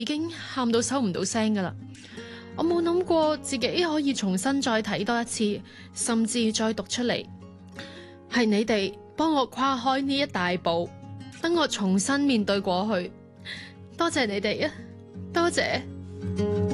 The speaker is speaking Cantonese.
已經喊到收唔到聲㗎喇。我冇諗過自己可以重新再睇多一次，甚至再讀出嚟。係你哋幫我跨開呢一大步，等我重新面對過去。多謝你哋啊，多謝。